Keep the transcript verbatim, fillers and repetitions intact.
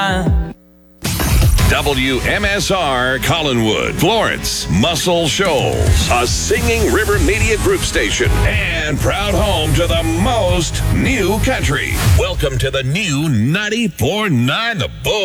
time. W M S R Collinwood, Florence, Muscle Shoals, a Singing River Media Group station, and proud home to the most new country. Welcome to the new ninety-four point nine The Bull.